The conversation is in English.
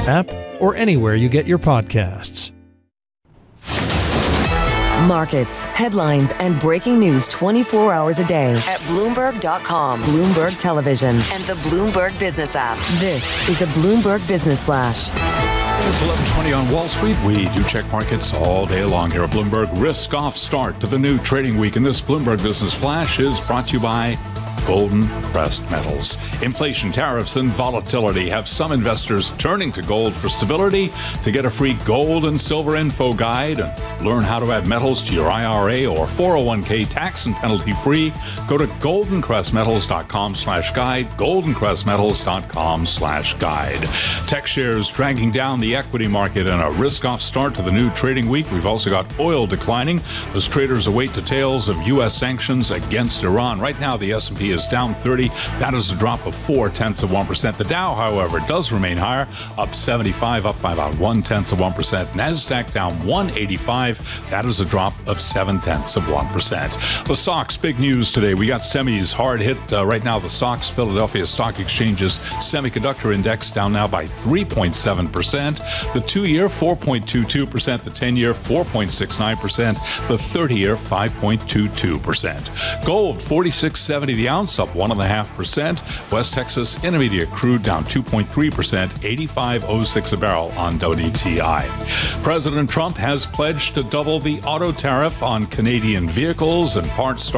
app, or anywhere you get your podcasts. Markets, headlines, and breaking news 24 hours a day at Bloomberg.com, Bloomberg Television, and the Bloomberg Business app. This is a Bloomberg Business Flash. It's 11:20 on Wall Street. We do check markets all day long here at Bloomberg. Risk-off start to the new trading week. And this Bloomberg Business Flash is brought to you by Golden Crest Metals. Inflation, tariffs, and volatility have some investors turning to gold for stability. To get a free gold and silver info guide and learn how to add metals to your IRA or 401k tax and penalty free, go to goldencrestmetals.com/guide, goldencrestmetals.com/guide. Tech shares dragging down the equity market in a risk-off start to the new trading week. We've also got oil declining as traders await details of U.S. sanctions against Iran. Right now, the S&P is down 30. That is a drop of 0.4%. The Dow, however, does remain higher, up 75, up by about 0.1%. NASDAQ down 185. That is a drop of 0.7%. The SOX, big news today. We got semis hard hit. Right now, the SOX, Philadelphia Stock Exchange's semiconductor index down now by 3.7%. The 2-year, 4.22%. The 10-year, 4.69%. The 30-year, 5.22%. Gold, $46.70 the ounce, up 1.5%. West Texas Intermediate crude down 2.3%, $85.06 a barrel on WTI. President Trump has pledged to double the auto tariff on Canadian vehicles and parts